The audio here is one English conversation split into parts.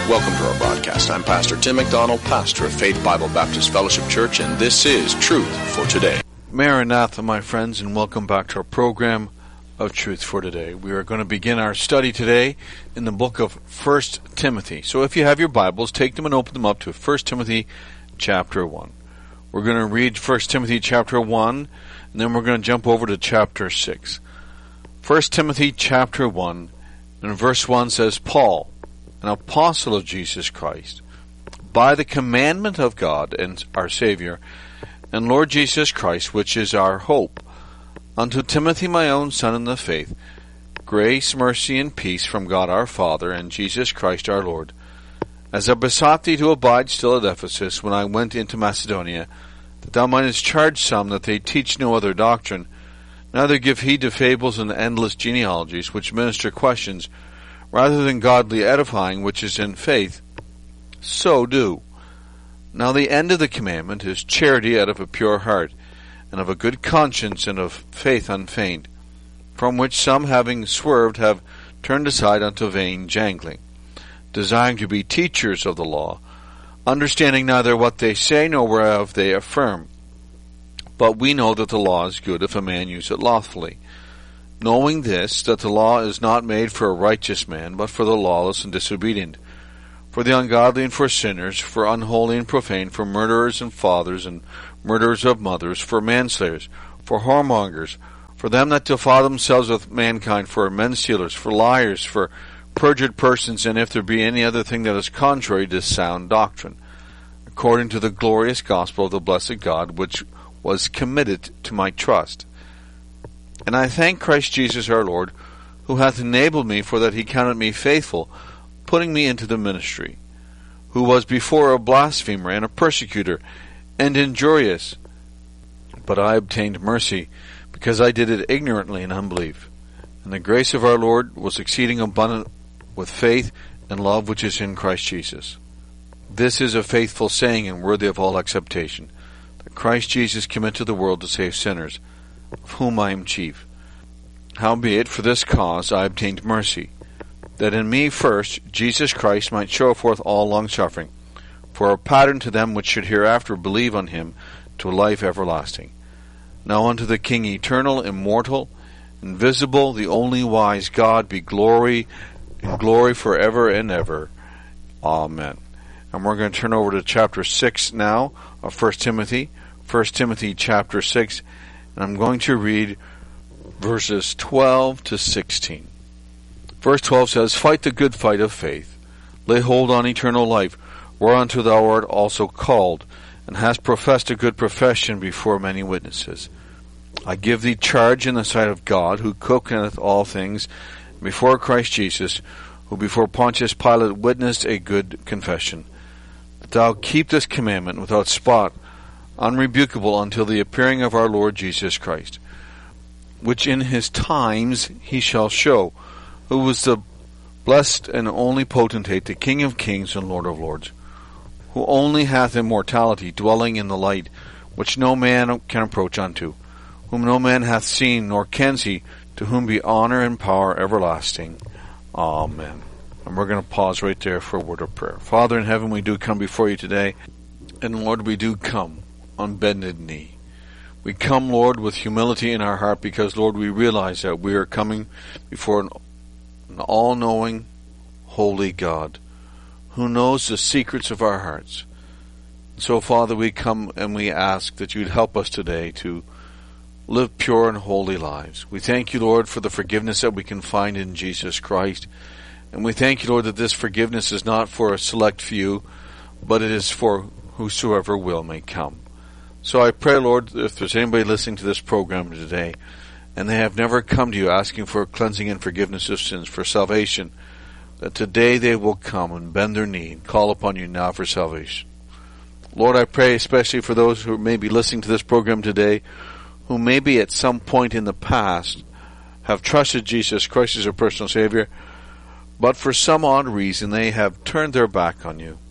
Welcome to our broadcast. I'm Pastor Tim McDonald, pastor of Faith Bible Baptist Fellowship Church, and this is Truth for Today. Maranatha, my friends, and welcome back to our program of Truth for Today. We are going to begin our study today in the book of 1 Timothy. So if you have your Bibles, take them and open them up to 1 Timothy chapter 1. We're going to read 1 Timothy chapter 1, and then we're going to jump over to chapter 6. 1 Timothy chapter 1, and verse 1 says, Paul, an apostle of Jesus Christ, by the commandment of God and our Savior, and Lord Jesus Christ, which is our hope, unto Timothy my own son in the faith, grace, mercy, and peace from God our Father and Jesus Christ our Lord. As I besought thee to abide still at Ephesus when I went into Macedonia, that thou mightest charge some that they teach no other doctrine, neither give heed to fables and endless genealogies, which minister questions, rather than godly edifying, which is in faith, so do. Now the end of the commandment is charity out of a pure heart, and of a good conscience, and of faith unfeigned, from which some, having swerved, have turned aside unto vain jangling, desiring to be teachers of the law, understanding neither what they say nor whereof they affirm. But we know that the law is good if a man use it lawfully, knowing this, that the law is not made for a righteous man, but for the lawless and disobedient, for the ungodly and for sinners, for unholy and profane, for murderers and fathers and murderers of mothers, for manslayers, for whoremongers, for them that defile themselves with mankind, for men stealers, for liars, for perjured persons, and if there be any other thing that is contrary to sound doctrine, according to the glorious gospel of the blessed God, which was committed to my trust. And I thank Christ Jesus our Lord, who hath enabled me, for that he counted me faithful, putting me into the ministry, who was before a blasphemer and a persecutor, and injurious. But I obtained mercy, because I did it ignorantly in unbelief. And the grace of our Lord was exceeding abundant with faith and love which is in Christ Jesus. This is a faithful saying and worthy of all acceptation, that Christ Jesus came into the world to save sinners, of whom I am chief. Howbeit, for this cause I obtained mercy, that in me first Jesus Christ might show forth all longsuffering, for a pattern to them which should hereafter believe on him to life everlasting. Now unto the King eternal, immortal, invisible, the only wise God, be glory and glory forever and ever. Amen. And we're going to turn over to chapter 6 now of 1 Timothy. 1 Timothy chapter 6. And I'm going to read verses 12 to 16. Verse 12 says, Fight the good fight of faith. Lay hold on eternal life, whereunto thou art also called, and hast professed a good profession before many witnesses. I give thee charge in the sight of God, who quickeneth all things, before Christ Jesus, who before Pontius Pilate witnessed a good confession, that thou keep this commandment without spot, unrebukable until the appearing of our Lord Jesus Christ, which in his times he shall show, who was the blessed and only potentate, the King of kings and Lord of lords, who only hath immortality, dwelling in the light, which no man can approach unto, whom no man hath seen nor can see, to whom be honor and power everlasting. Amen. And we're going to pause right there for a word of prayer. Father in heaven, we do come before you today, and Lord, we do come on bended knee. We come, Lord, with humility in our heart, because, Lord, we realize that we are coming before an all-knowing, holy God, who knows the secrets of our hearts. So, Father, we come and we ask that you'd help us today to live pure and holy lives. We thank you, Lord, for the forgiveness that we can find in Jesus Christ. And we thank you, Lord, that this forgiveness is not for a select few, but it is for whosoever will may come. So I pray, Lord, if there's anybody listening to this program today, and they have never come to you asking for cleansing and forgiveness of sins, for salvation, that today they will come and bend their knee and call upon you now for salvation. Lord, I pray especially for those who may be listening to this program today, who maybe at some point in the past have trusted Jesus Christ as their personal Savior, but for some odd reason they have turned their back on you.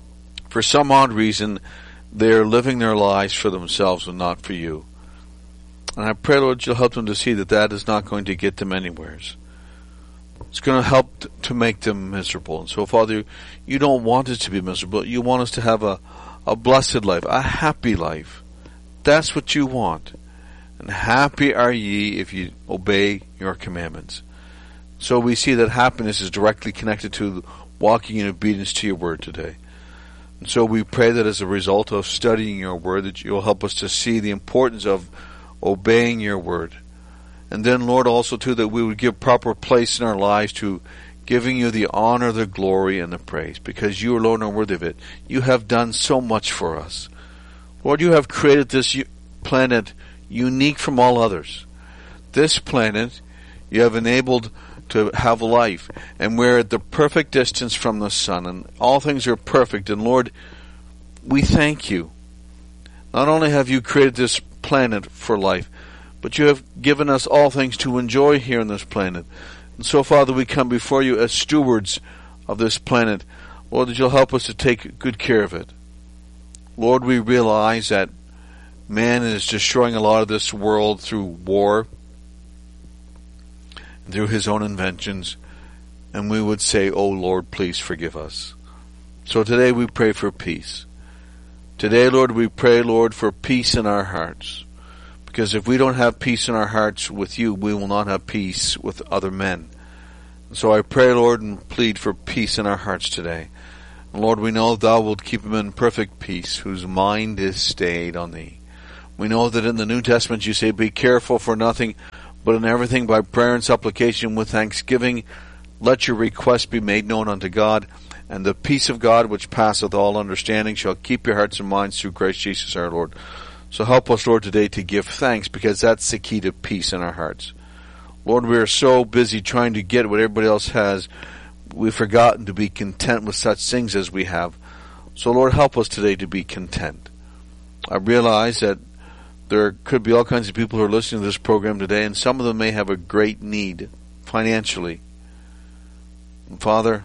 For some odd reason they are living their lives for themselves and not for you. And I pray, Lord, you'll help them to see that that is not going to get them anywheres. It's going to help to make them miserable. And so, Father, you don't want us to be miserable. You want us to have a blessed life, a happy life. That's what you want. And happy are ye if you obey your commandments. So we see that happiness is directly connected to walking in obedience to your word today. And so we pray that as a result of studying your word, that you'll help us to see the importance of obeying your word. And then, Lord, also too, that we would give proper place in our lives to giving you the honor, the glory, and the praise, because you alone are worthy of it. You have done so much for us. Lord, you have created this planet unique from all others. This planet you have enabled to have life, and we're at the perfect distance from the sun, and all things are perfect. And Lord, we thank you. Not only have you created this planet for life, but you have given us all things to enjoy here on this planet. And so, Father, we come before you as stewards of this planet. Lord, that you'll help us to take good care of it. Lord, we realize that man is destroying a lot of this world through war, through his own inventions, and we would say, oh Lord, please forgive us. So today we pray for peace. Today, Lord, we pray, Lord, for peace in our hearts. Because if we don't have peace in our hearts with you, we will not have peace with other men. And so I pray, Lord, and plead for peace in our hearts today. And Lord, we know thou wilt keep him in perfect peace, whose mind is stayed on thee. We know that in the New Testament you say, be careful for nothing, but in everything by prayer and supplication with thanksgiving, let your requests be made known unto God, and the peace of God which passeth all understanding shall keep your hearts and minds through Christ Jesus our Lord. So help us, Lord, today to give thanks, because that's the key to peace in our hearts. Lord, we are so busy trying to get what everybody else has, we've forgotten to be content with such things as we have. So Lord, help us today to be content. I realize that there could be all kinds of people who are listening to this program today, and some of them may have a great need financially. And Father,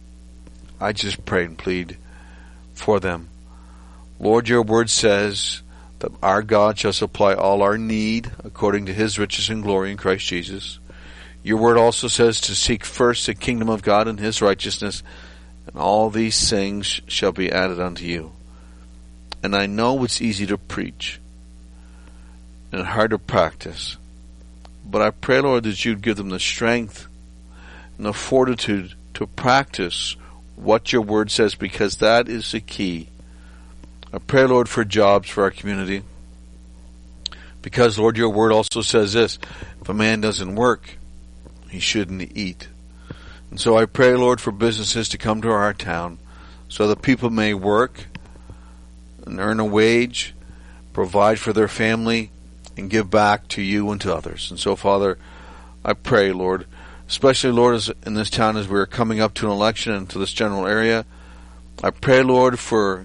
I just pray and plead for them. Lord, your word says that our God shall supply all our need according to his riches and glory in Christ Jesus. Your word also says to seek first the kingdom of God and his righteousness, and all these things shall be added unto you. And I know it's easy to preach and hard to practice, but I pray, Lord, that you'd give them the strength and the fortitude to practice what your word says, because that is the key. I pray, Lord, for jobs for our community, because, Lord, your word also says this: if a man doesn't work, he shouldn't eat. And so I pray, Lord, for businesses to come to our town so that people may work and earn a wage, provide for their family, and give back to you and to others. And so, Father, I pray, Lord, especially, Lord, as in this town as we're coming up to an election and to this general area, I pray, Lord, for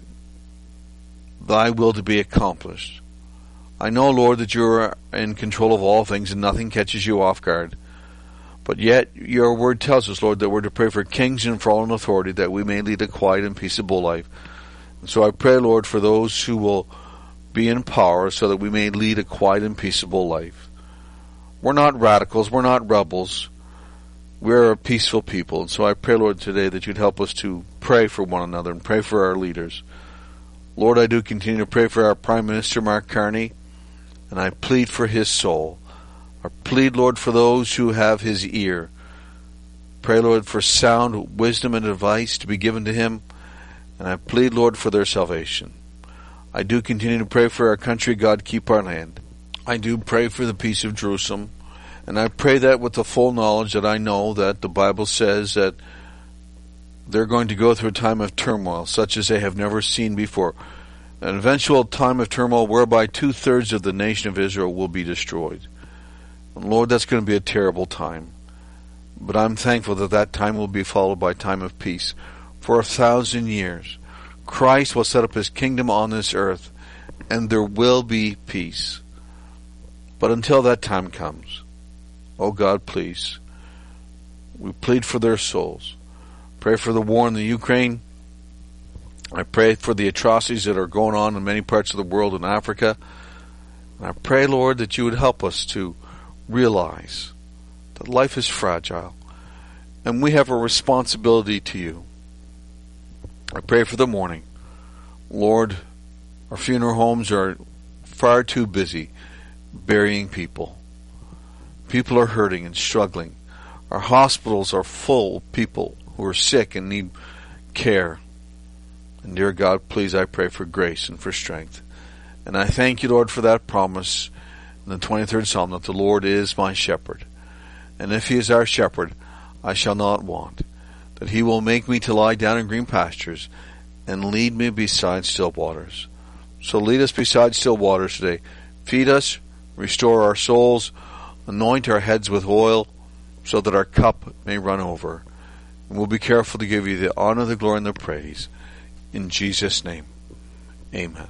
thy will to be accomplished. I know, Lord, that you are in control of all things and nothing catches you off guard. But yet your word tells us, Lord, that we're to pray for kings and for all in authority, that we may lead a quiet and peaceable life. And so I pray, Lord, for those who will be in power so that we may lead a quiet and peaceable life. We're not radicals, we're not rebels. We're a peaceful people. And so I pray, Lord, today that you'd help us to pray for one another and pray for our leaders. Lord, I do continue to pray for our Prime Minister, Mark Carney, and I plead for his soul. I plead, Lord, for those who have his ear. Pray, Lord, for sound wisdom and advice to be given to him, and I plead, Lord, for their salvation. I do continue to pray for our country. God, keep our land. I do pray for the peace of Jerusalem, and I pray that with the full knowledge that I know that the Bible says that they're going to go through a time of turmoil such as they have never seen before. An eventual time of turmoil whereby 2/3 of the nation of Israel will be destroyed. And Lord, that's going to be a terrible time. But I'm thankful that that time will be followed by a time of peace. For 1,000 years, Christ will set up his kingdom on this earth, and there will be peace. But until that time comes, oh God, please, we plead for their souls. Pray for the war in the Ukraine. I pray for the atrocities that are going on in many parts of the world in Africa. And I pray, Lord, that you would help us to realize that life is fragile. and we have a responsibility to you. I pray for the morning. Lord, our funeral homes are far too busy burying people. People are hurting and struggling. Our hospitals are full of people who are sick and need care. And dear God, please, I pray for grace and for strength. And I thank you, Lord, for that promise in the 23rd Psalm that the Lord is my shepherd. And if he is our shepherd, I shall not want. That he will make me to lie down in green pastures and lead me beside still waters. So lead us beside still waters today. Feed us, restore our souls, anoint our heads with oil, so that our cup may run over. And we'll be careful to give you the honor, the glory, and the praise. In Jesus' name, amen.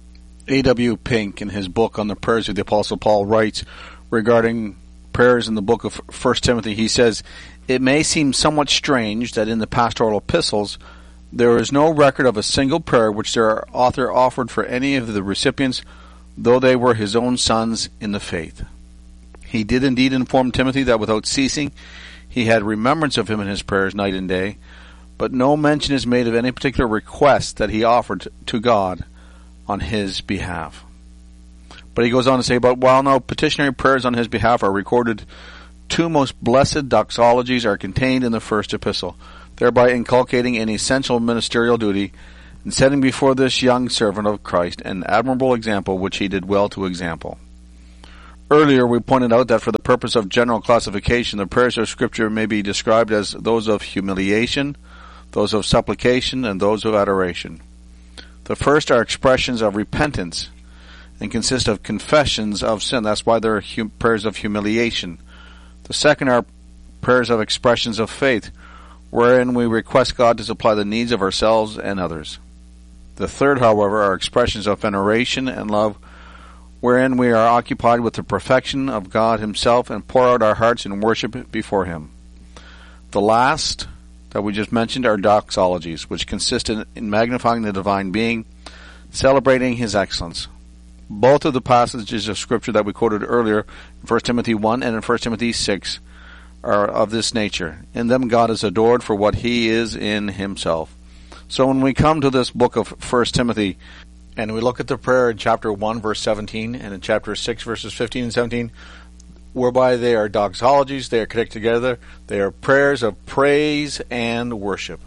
A.W. Pink, in his book on the prayers of the Apostle Paul, writes regarding prayers in the book of 1 Timothy, he says, "It may seem somewhat strange that in the pastoral epistles there is no record of a single prayer which their author offered for any of the recipients, though they were his own sons in the faith. He did indeed inform Timothy that without ceasing he had remembrance of him in his prayers night and day, but no mention is made of any particular request that he offered to God on his behalf." But he goes on to say, "But while no petitionary prayers on his behalf are recorded, two most blessed doxologies are contained in the first epistle, thereby inculcating an essential ministerial duty and setting before this young servant of Christ an admirable example which he did well to example." Earlier we pointed out that for the purpose of general classification, the prayers of Scripture may be described as those of humiliation, those of supplication, and those of adoration. The first are expressions of repentance and consist of confessions of sin. That's why they're prayers of humiliation. The second are prayers of expressions of faith, wherein we request God to supply the needs of ourselves and others. The third, however, are expressions of veneration and love, wherein we are occupied with the perfection of God himself and pour out our hearts in worship before him. The last that we just mentioned are doxologies, which consist in magnifying the divine being, celebrating his excellence. Both of the passages of Scripture that we quoted earlier, 1 Timothy 1 and in 1 Timothy 6, are of this nature. In them God is adored for what he is in himself. So when we come to this book of 1 Timothy, and we look at the prayer in chapter 1, verse 17, and in chapter 6, verses 15 and 17, whereby they are doxologies, they are connected together, they are prayers of praise and worship.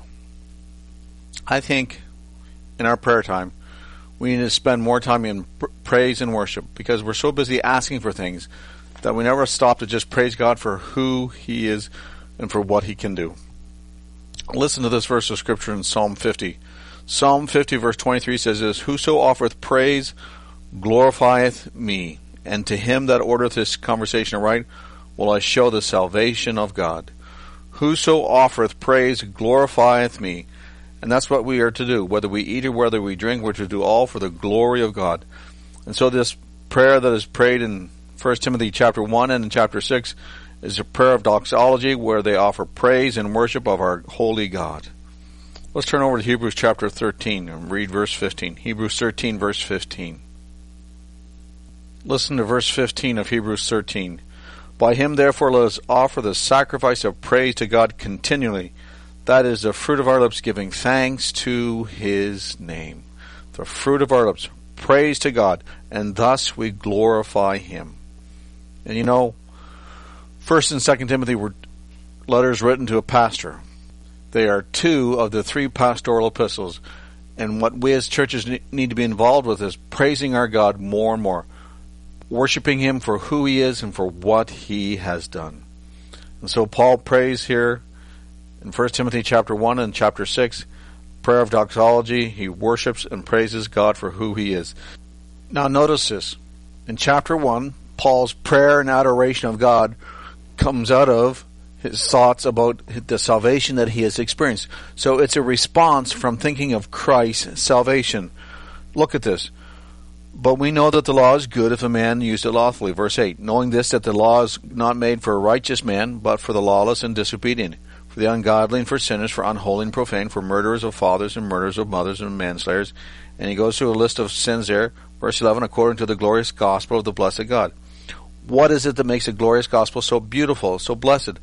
I think in our prayer time, we need to spend more time in praise and worship, because we're so busy asking for things that we never stop to just praise God for who he is and for what he can do. Listen to this verse of Scripture in Psalm 50. Psalm 50 verse 23 says this, "Whoso offereth praise glorifieth me, and to him that ordereth his conversation aright will I show the salvation of God." Whoso offereth praise glorifieth me. And that's what we are to do. Whether we eat or whether we drink, we're to do all for the glory of God. And so this prayer that is prayed in 1 Timothy chapter 1 and in chapter 6 is a prayer of doxology, where they offer praise and worship of our holy God. Let's turn over to Hebrews chapter 13 and read verse 15. Hebrews 13 verse 15. Listen to verse 15 of Hebrews 13. "By him therefore let us offer the sacrifice of praise to God continually. That is the fruit of our lips, giving thanks to his name." The fruit of our lips, praise to God, and thus we glorify him. And you know, 1 and 2 Timothy were letters written to a pastor. They are two of the three pastoral epistles. And what we as churches need to be involved with is praising our God more and more, worshiping him for who he is and for what he has done. And so Paul prays here in 1 Timothy chapter 1 and chapter 6, prayer of doxology. He worships and praises God for who he is. Now notice this. In chapter 1, Paul's prayer and adoration of God comes out of his thoughts about the salvation that he has experienced. So it's a response from thinking of Christ's salvation. Look at this. "But we know that the law is good if a man used it lawfully." Verse 8, "Knowing this, that the law is not made for a righteous man, but for the lawless and disobedient, for the ungodly and for sinners, for unholy and profane, for murderers of fathers and murderers of mothers and manslayers." And he goes through a list of sins there. Verse 11, "According to the glorious gospel of the blessed God." What is it that makes the glorious gospel so beautiful, so blessed?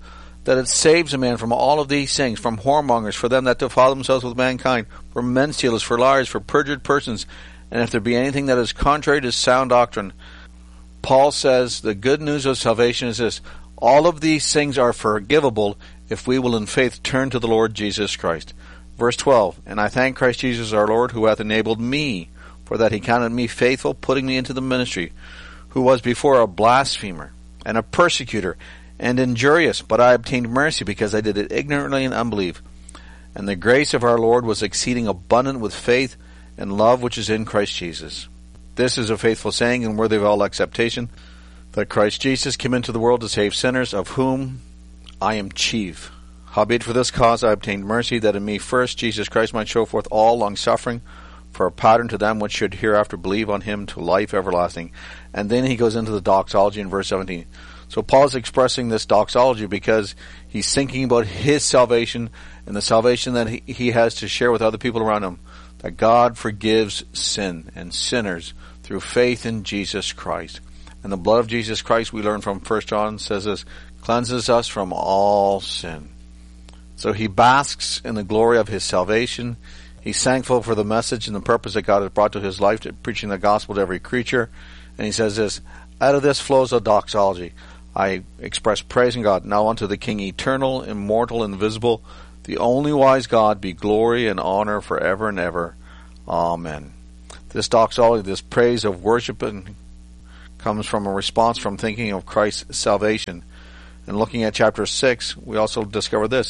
that it saves a man from all of these things, from whoremongers, for them that defile themselves with mankind, for men stealers, for liars, for perjured persons, and if there be anything that is contrary to sound doctrine. Paul says the good news of salvation is this: all of these things are forgivable if we will in faith turn to the Lord Jesus Christ. Verse 12, and I thank Christ Jesus our Lord, who hath enabled me, for that he counted me faithful, putting me into the ministry, who was before a blasphemer, and a persecutor, and injurious, but I obtained mercy, because I did it ignorantly in unbelief. And the grace of our Lord was exceeding abundant with faith and love which is in Christ Jesus. This is a faithful saying, and worthy of all acceptation, that Christ Jesus came into the world to save sinners, of whom I am chief. Howbeit for this cause I obtained mercy, that in me first Jesus Christ might show forth all longsuffering, for a pattern to them which should hereafter believe on him to life everlasting. And then he goes into the doxology in verse 17. So Paul's expressing this doxology because he's thinking about his salvation and the salvation that he has to share with other people around him. That God forgives sin and sinners through faith in Jesus Christ. And the blood of Jesus Christ, we learn from 1 John, says this, cleanses us from all sin. So he basks in the glory of his salvation. He's thankful for the message and the purpose that God has brought to his life, to preaching the gospel to every creature. And he says this, out of this flows a doxology. I express praising God. Now unto the King eternal, immortal, invisible, the only wise God, be glory and honor forever and ever. Amen. This doxology, this praise of worship, comes from a response from thinking of Christ's salvation. And looking at chapter 6, we also discover this.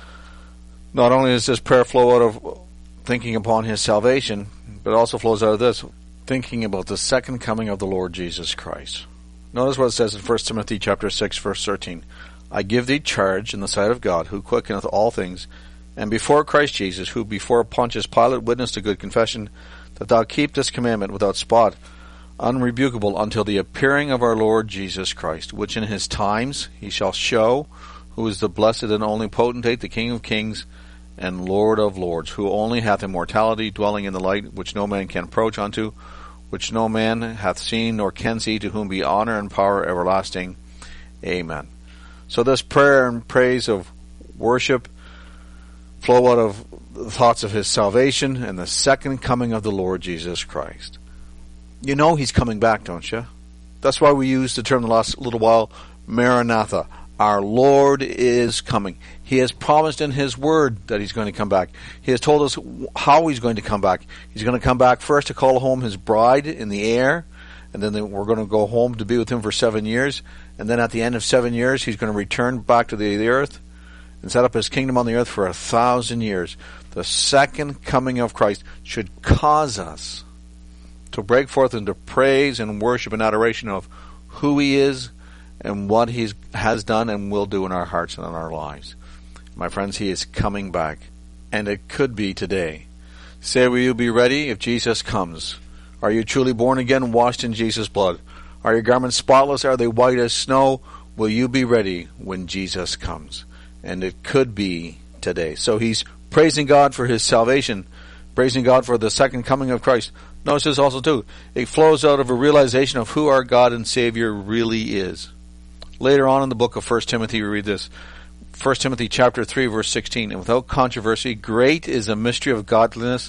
Not only does this prayer flow out of thinking upon his salvation, but also flows out of this, thinking about the second coming of the Lord Jesus Christ. Notice what it says in 1 Timothy chapter 6, verse 13. I give thee charge in the sight of God, who quickeneth all things, and before Christ Jesus, who before Pontius Pilate witnessed a good confession, that thou keep this commandment without spot, unrebukable, until the appearing of our Lord Jesus Christ, which in his times he shall show, who is the blessed and only potentate, the King of kings, and Lord of lords, who only hath immortality, dwelling in the light, which no man can approach unto, which no man hath seen nor can see, to whom be honor and power everlasting. Amen. So this prayer and praise of worship flow out of the thoughts of his salvation and the second coming of the Lord Jesus Christ. You know he's coming back, don't you? That's why we used the term the last little while, Maranatha. Our Lord is coming. He has promised in his word that he's going to come back. He has told us how he's going to come back. He's going to come back first to call home his bride in the air, and then we're going to go home to be with him for 7 years. And then at the end of 7 years, he's going to return back to the earth and set up his kingdom on the earth for 1,000 years. The second coming of Christ should cause us to break forth into praise and worship and adoration of who he is and what he has done and will do in our hearts and in our lives. My friends, he is coming back, and it could be today. Say, will you be ready if Jesus comes? Are you truly born again, washed in Jesus' blood? Are your garments spotless? Are they white as snow? Will you be ready when Jesus comes? And it could be today. So he's praising God for his salvation, praising God for the second coming of Christ. Notice this also too. It flows out of a realization of who our God and Savior really is. Later on in the book of 1 Timothy, we read this. 1 Timothy chapter 3, verse 16. And without controversy, great is the mystery of godliness.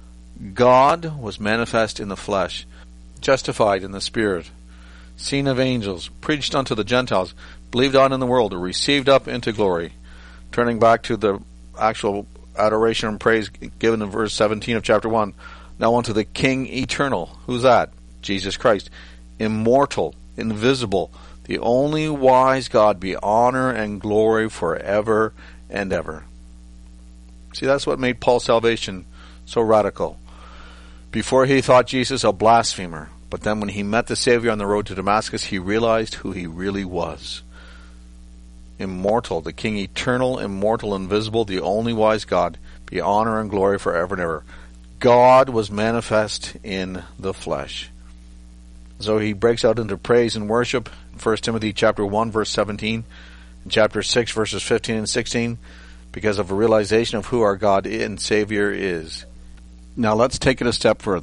God was manifest in the flesh, justified in the Spirit, seen of angels, preached unto the Gentiles, believed on in the world, received up into glory. Turning back to the actual adoration and praise given in verse 17 of chapter 1. Now unto the King eternal. Who's that? Jesus Christ. Immortal, invisible, the only wise God, be honor and glory forever and ever. See, that's what made Paul's salvation so radical. Before he thought Jesus a blasphemer, but then when he met the Savior on the road to Damascus, he realized who he really was. Immortal, the King eternal, immortal, invisible, the only wise God, be honor and glory forever and ever. God was manifest in the flesh. So he breaks out into praise and worship. 1 Timothy chapter 1 verse 17 and chapter 6 verses 15 and 16 because of a realization of who our God and Savior is. Now let's take it a step further.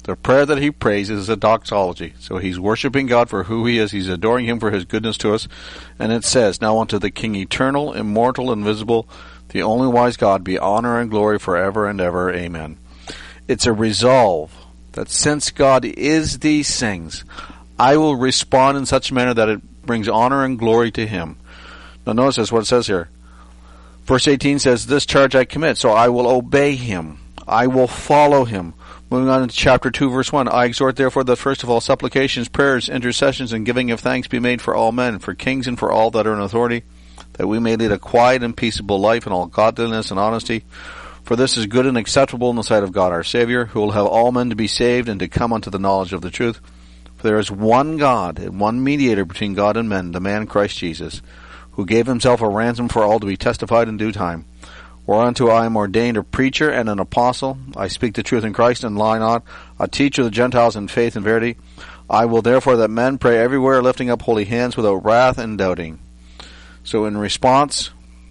The prayer that he prays is a doxology. So he's worshiping God for who he is. He's adoring him for his goodness to us. And it says, "Now unto the King eternal, immortal, invisible, the only wise God, be honor and glory forever and ever. Amen." It's a resolve that since God is these things, I will respond in such a manner that it brings honor and glory to him. Now notice this, what it says here. Verse 18 says, "This charge I commit, so I will obey him. I will follow him." Moving on to chapter 2, verse 1. "I exhort therefore that first of all supplications, prayers, intercessions, and giving of thanks be made for all men, for kings and for all that are in authority, that we may lead a quiet and peaceable life in all godliness and honesty. For this is good and acceptable in the sight of God our Savior, who will have all men to be saved and to come unto the knowledge of the truth. For there is one God and one mediator between God and men, the man Christ Jesus, who gave himself a ransom for all to be testified in due time. Whereunto I am ordained a preacher and an apostle. I speak the truth in Christ and lie not, a teacher of the Gentiles in faith and verity. I will therefore that men pray everywhere, lifting up holy hands without wrath and doubting." So in response,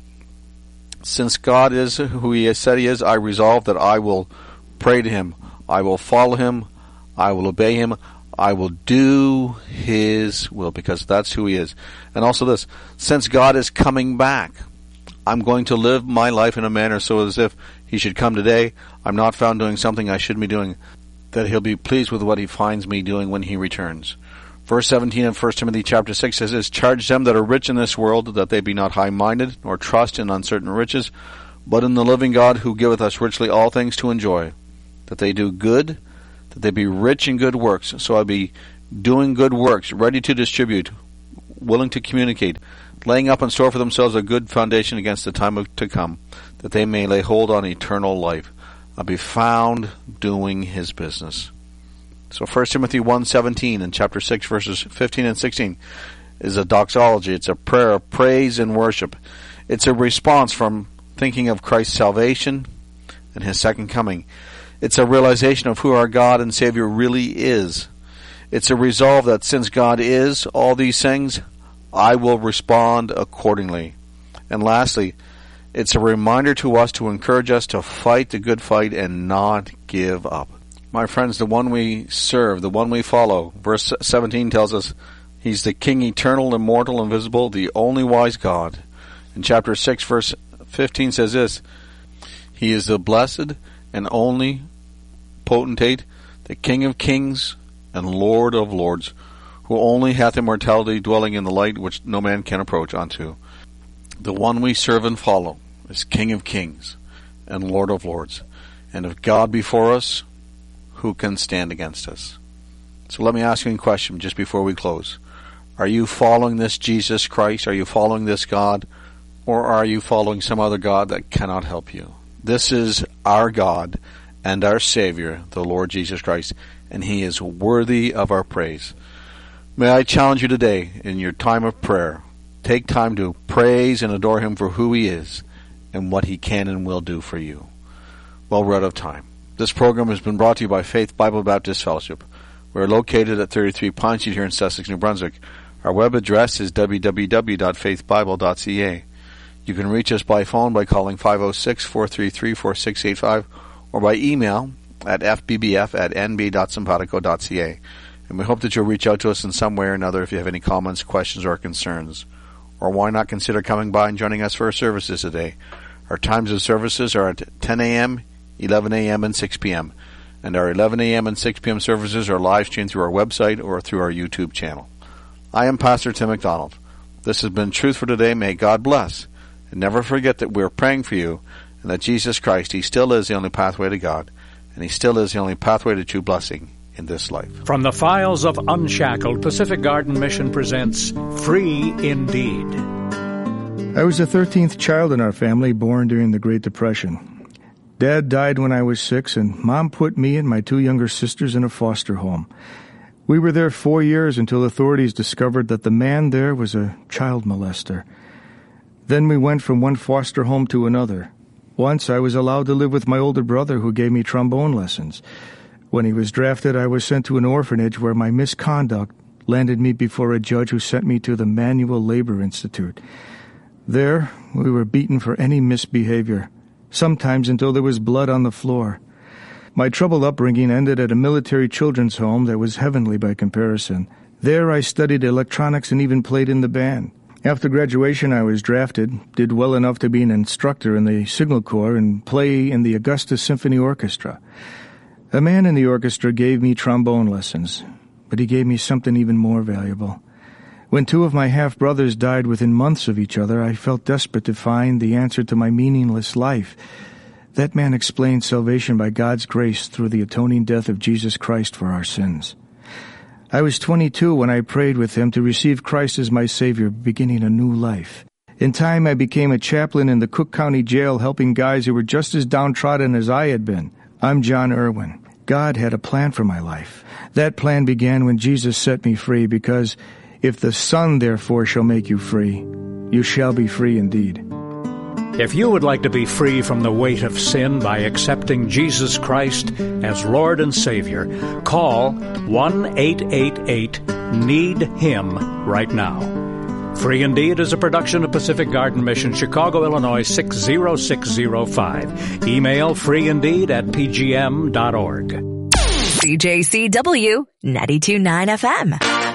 since God is who he has said he is, I resolve that I will pray to him. I will follow him. I will obey him. I will do his will, because that's who he is. And also this, since God is coming back, I'm going to live my life in a manner so as if he should come today, I'm not found doing something I shouldn't be doing, that he'll be pleased with what he finds me doing when he returns. Verse 17 of 1 Timothy chapter 6 says this, "Charge them that are rich in this world, that they be not high-minded, nor trust in uncertain riches, but in the living God, who giveth us richly all things to enjoy, that they do good, that they be rich in good works." So I be doing good works, ready to distribute, willing to communicate, laying up in store for themselves a good foundation against the time to come, that they may lay hold on eternal life. I'll be found doing his business. So 1 Timothy 1:17 and chapter 6 verses 15 and 16 is a doxology. It's a prayer of praise and worship. It's a response from thinking of Christ's salvation and his second coming. It's a realization of who our God and Savior really is. It's a resolve that since God is all these things, I will respond accordingly. And lastly, it's a reminder to us to encourage us to fight the good fight and not give up. My friends, the one we serve, the one we follow, verse 17 tells us he's the King eternal, immortal, invisible, the only wise God. In chapter 6, verse 15 says this, "He is the blessed and only potentate, the King of kings and Lord of lords, who only hath immortality, dwelling in the light which no man can approach unto." The one we serve and follow is King of kings and Lord of lords. And if God be for us, who can stand against us? So let me ask you a question just before we close. Are you following this Jesus Christ? Are you following this God? Or are you following some other God that cannot help you? This is our God and our Savior, the Lord Jesus Christ, and he is worthy of our praise. May I challenge you today in your time of prayer, take time to praise and adore him for who he is and what he can and will do for you. Well, we're out of time. This program has been brought to you by Faith Bible Baptist Fellowship. We're located at 33 Pine Street here in Sussex, New Brunswick. Our web address is www.faithbible.ca. You can reach us by phone by calling 506-433-4685 or by email at fbbf@nb.simpatico.ca. And we hope that you'll reach out to us in some way or another if you have any comments, questions, or concerns. Or why not consider coming by and joining us for our services today. Our times of services are at 10 a.m., 11 a.m., and 6 p.m. And our 11 a.m. and 6 p.m. services are live streamed through our website or through our YouTube channel. I am Pastor Tim McDonald. This has been Truth for Today. May God bless. And never forget that we're praying for you and that Jesus Christ, he still is the only pathway to God. And he still is the only pathway to true blessing in this life. From the files of Unshackled, Pacific Garden Mission presents Free Indeed. I was the 13th child in our family, born during the Great Depression. Dad died when I was 6, and Mom put me and my 2 younger sisters in a foster home. We were there 4 years until authorities discovered that the man there was a child molester. Then we went from one foster home to another. Once I was allowed to live with my older brother, who gave me trombone lessons. When he was drafted, I was sent to an orphanage where my misconduct landed me before a judge who sent me to the Manual Labor Institute. There, we were beaten for any misbehavior, sometimes until there was blood on the floor. My troubled upbringing ended at a military children's home that was heavenly by comparison. There I studied electronics and even played in the band. After graduation, I was drafted, did well enough to be an instructor in the Signal Corps and play in the Augusta Symphony Orchestra. A man in the orchestra gave me trombone lessons, but he gave me something even more valuable. When two of my half-brothers died within months of each other, I felt desperate to find the answer to my meaningless life. That man explained salvation by God's grace through the atoning death of Jesus Christ for our sins. I was 22 when I prayed with him to receive Christ as my Savior, beginning a new life. In time, I became a chaplain in the Cook County Jail, helping guys who were just as downtrodden as I had been. I'm John Irwin. God had a plan for my life. That plan began when Jesus set me free, because if the Son therefore shall make you free, you shall be free indeed. If you would like to be free from the weight of sin by accepting Jesus Christ as Lord and Savior, call 1-888-NEED-HIM right now. Free Indeed is a production of Pacific Garden Mission, Chicago, Illinois 60605. Email freeindeed@pgm.org. CJCW 92.9 FM.